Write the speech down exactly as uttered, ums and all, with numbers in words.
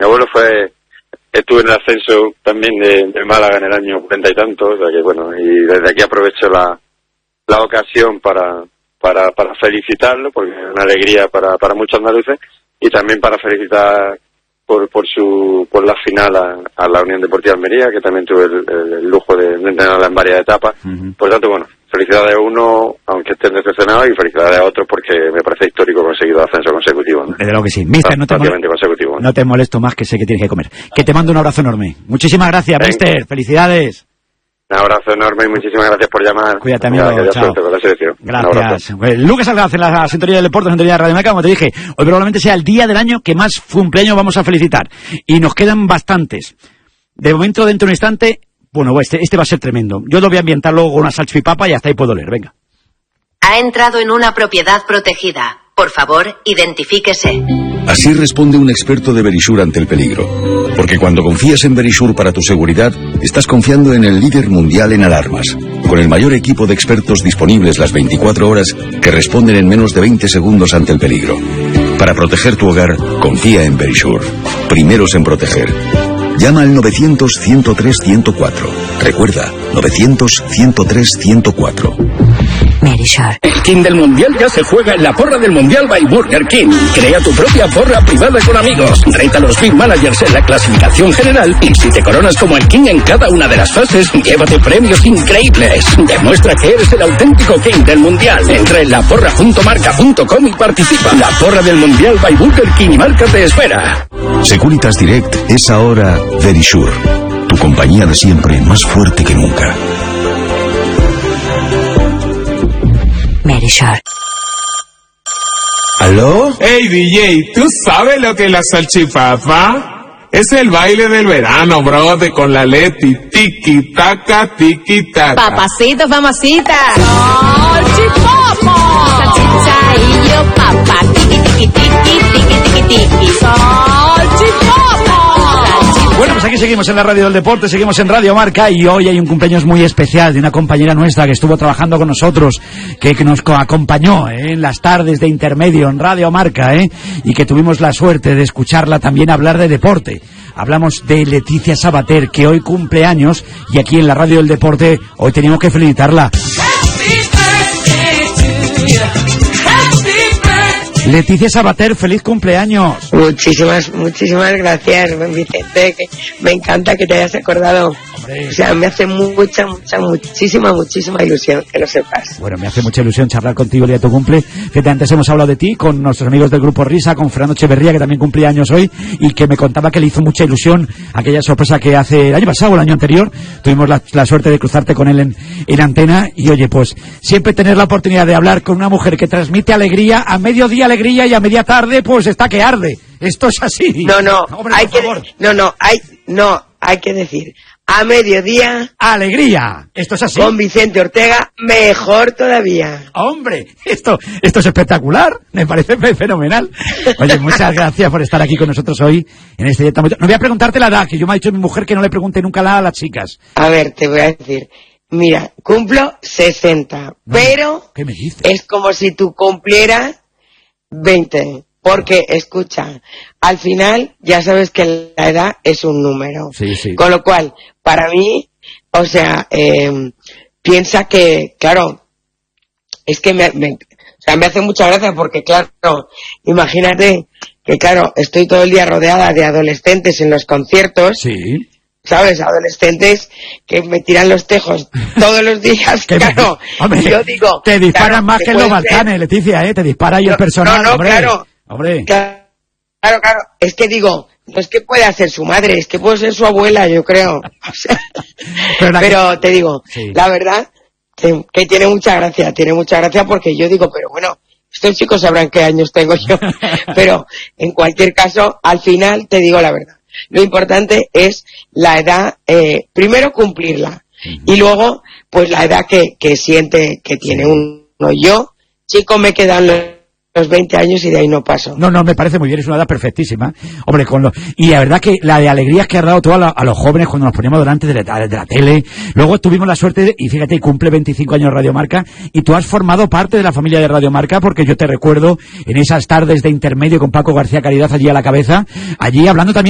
Mi abuelo fue, estuve en el ascenso también de, de Málaga en el año cuarenta y tanto, o sea que bueno, y desde aquí aprovecho la, la ocasión para, para, para felicitarlo, porque es una alegría para, para muchos andaluces, y también para felicitar por, por su, por la final a, a la Unión Deportiva Almería, que también tuve el, el, el lujo de, de entrenarla en varias etapas. Uh-huh. Por tanto, bueno, felicidades a uno, aunque estén decepcionados, y felicidades a otros porque me parece histórico conseguido ascenso consecutivo, ¿no? Desde luego que sí. Mister, no te, consecutivo, ¿no? no te molesto más, que sé que tienes que comer. Que te mando un abrazo enorme. Muchísimas gracias, Venga. Mister. Felicidades. Un abrazo enorme y muchísimas gracias por llamar. Cuídate, amigo. Mira, chao. Suerte con la selección. Gracias. Lucas Algaz en la sintonía del deporte, sintonía de Radio Marca, como te dije. Hoy probablemente sea el día del año que más cumpleaños vamos a felicitar. Y nos quedan bastantes. De momento, dentro de un instante, bueno, este, este va a ser tremendo. Yo lo voy a ambientar luego con una salchipapa y hasta ahí puedo leer. Venga. Ha entrado en una propiedad protegida. Por favor, identifíquese. Así responde un experto de Verisure ante el peligro. Porque cuando confías en Verisure para tu seguridad, estás confiando en el líder mundial en alarmas. Con el mayor equipo de expertos disponibles las veinticuatro horas, que responden en menos de veinte segundos ante el peligro. Para proteger tu hogar, confía en Verisure. Primeros en proteger. Llama al novecientos, ciento tres, ciento cuatro. Recuerda, novecientos, ciento tres, ciento cuatro. Verisure. El King del Mundial ya se juega en la porra del Mundial by Burger King. Crea tu propia porra privada con amigos. Reta a los Big Managers en la clasificación general. Y si te coronas como el King en cada una de las fases, llévate premios increíbles. Demuestra que eres el auténtico King del Mundial. Entra en la porra punto marca punto com y participa. La porra del Mundial by Burger King y Marca te espera. Securitas Direct es ahora Verisure. Tu compañía de siempre, más fuerte que nunca. Verisure. ¿Aló? Hey D J, ¿tú sabes lo que es la salchipapa? Es el baile del verano, brother, con la Leti. Tiki taka, tiki taka. Papacito, mamacita. Salchipapa. Salchicha y yo, papá. Tiki, tiki, tiki, tiki, tiki, tiki. Salchipapa. Bueno, pues aquí seguimos en la Radio del Deporte, seguimos en Radio Marca, y hoy hay un cumpleaños muy especial de una compañera nuestra que estuvo trabajando con nosotros, que, que nos acompañó ¿eh? en las tardes de intermedio en Radio Marca, ¿eh? y que tuvimos la suerte de escucharla también hablar de deporte. Hablamos de Leticia Sabater, que hoy cumple años, y aquí en la Radio del Deporte hoy teníamos que felicitarla. Leticia Sabater, feliz cumpleaños. Muchísimas, muchísimas gracias, Vicente, que me encanta que te hayas acordado. Hombre. O sea, me hace mucha, mucha, muchísima, muchísima ilusión que lo sepas. Bueno, me hace mucha ilusión charlar contigo el día de tu cumple. Que antes hemos hablado de ti con nuestros amigos del Grupo Risa, con Fernando Echeverría, que también cumplía años hoy, y que me contaba que le hizo mucha ilusión aquella sorpresa que hace el año pasado o el año anterior. Tuvimos la, la suerte de cruzarte con él en, en antena, y oye, pues siempre tener la oportunidad de hablar con una mujer que transmite alegría, a mediodía alegría y a media tarde pues está que arde. Esto es así. No, no, Hombre, hay que no, no, hay no, hay que decir a mediodía alegría. Esto es así. Con Vicente Ortega, mejor todavía. Hombre, esto esto es espectacular, me parece fenomenal. Oye, muchas gracias por estar aquí con nosotros hoy en este día. No voy a preguntarte la edad, que yo me ha dicho mi mujer que no le pregunte nunca la a las chicas. A ver, te voy a decir. Mira, cumplo sesenta, no, pero ¿qué me dices? Es como si tú cumplieras veinte, porque escucha, al final ya sabes que la edad es un número, sí, sí. Con lo cual, para mí, o sea, eh, piensa que, claro, es que me, me, o sea, me hace mucha gracia porque, claro, imagínate que, claro, estoy todo el día rodeada de adolescentes en los conciertos, sí. ¿Sabes? Adolescentes que me tiran los tejos todos los días, claro. Me, hombre, yo digo... Te disparan claro, más que en los Balcanes, Leticia, ¿eh? Te dispara ahí no, el personal, no, no, hombre. Claro, hombre. Claro, claro, es que digo, no es que pueda ser su madre, es que puedo ser su abuela, yo creo. O sea, pero, pero que... te digo, sí. La verdad, que, que tiene mucha gracia, tiene mucha gracia porque yo digo, pero bueno, estos chicos sabrán qué años tengo yo. Pero, en cualquier caso, al final, te digo la verdad. Lo importante es la edad, eh, primero cumplirla, uh-huh. Y luego, pues la edad que, que siente que tiene uno. Yo, chico, me quedan los, los veinte años y de ahí no paso. No, no, me parece muy bien, es una edad perfectísima. Hombre, con lo... y la verdad que la de alegrías que has dado tú a, la, a los jóvenes cuando nos poníamos delante de la, de la tele. Luego tuvimos la suerte, de, y fíjate, cumple veinticinco años Radio Marca, y tú has formado parte de la familia de Radio Marca, porque yo te recuerdo en esas tardes de intermedio con Paco García Caridad allí a la cabeza, allí hablando también